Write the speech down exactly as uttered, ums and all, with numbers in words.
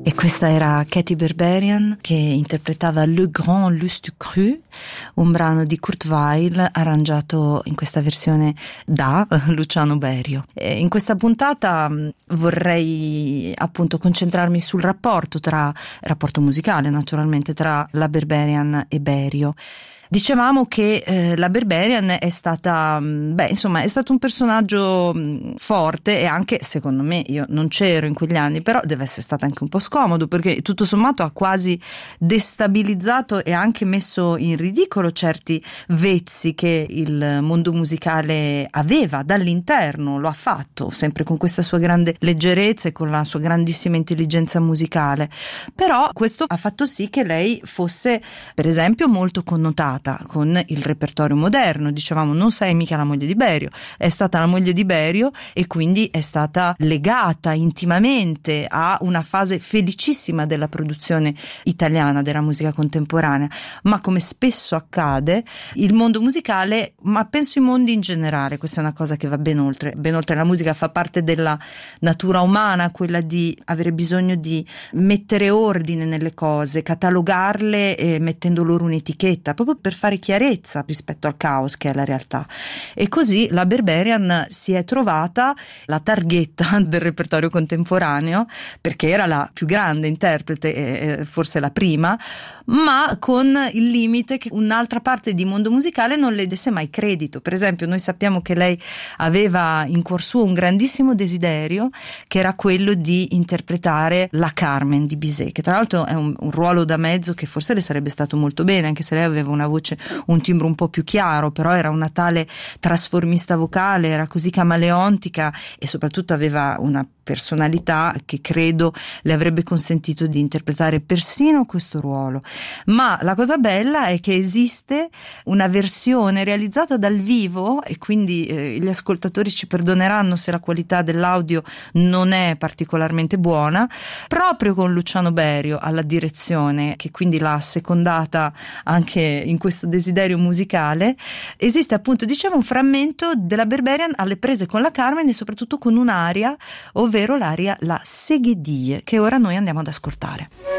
E questa era Katy Berberian che interpretava Le Grand Lustre Cru, un brano di Kurt Weill arrangiato in questa versione da Luciano Berio. E in questa puntata vorrei appunto concentrarmi sul rapporto tra rapporto musicale naturalmente tra la Berberian e Berio. Dicevamo che eh, la Berberian è stata, beh, insomma, è stato un personaggio mh, forte e anche, secondo me, io non c'ero in quegli anni, però deve essere stato anche un po' scomodo perché tutto sommato ha quasi destabilizzato e anche messo in ridicolo certi vezzi che il mondo musicale aveva dall'interno, lo ha fatto, sempre con questa sua grande leggerezza e con la sua grandissima intelligenza musicale, però questo ha fatto sì che lei fosse, per esempio, molto connotata con il repertorio moderno. Dicevamo, non sei mica la moglie di Berio, è stata la moglie di Berio e quindi è stata legata intimamente a una fase felicissima della produzione italiana della musica contemporanea, ma come spesso accade il mondo musicale, ma penso i mondi in generale, questa è una cosa che va ben oltre, ben oltre la musica, fa parte della natura umana, quella di avere bisogno di mettere ordine nelle cose, catalogarle e mettendo loro un'etichetta, proprio per fare chiarezza rispetto al caos che è la realtà. E così la Berberian si è trovata la targhetta del repertorio contemporaneo perché era la più grande interprete e forse la prima, ma con il limite che un'altra parte di mondo musicale non le desse mai credito. Per esempio, noi sappiamo che lei aveva in cuor suo un grandissimo desiderio che era quello di interpretare la Carmen di Bizet, che tra l'altro è un, un ruolo da mezzo che forse le sarebbe stato molto bene, anche se lei aveva una voce, un timbro un po' più chiaro, però era una tale trasformista vocale, era così camaleontica e soprattutto aveva una personalità che credo le avrebbe consentito di interpretare persino questo ruolo. Ma la cosa bella è che esiste una versione realizzata dal vivo e quindi eh, gli ascoltatori ci perdoneranno se la qualità dell'audio non è particolarmente buona, proprio con Luciano Berio alla direzione, che quindi l'ha assecondata anche in questo desiderio musicale. Esiste appunto, dicevo, un frammento della Berberian alle prese con la Carmen e soprattutto con un'aria, ovvero l'aria La Seguedille, che ora noi andiamo ad ascoltare.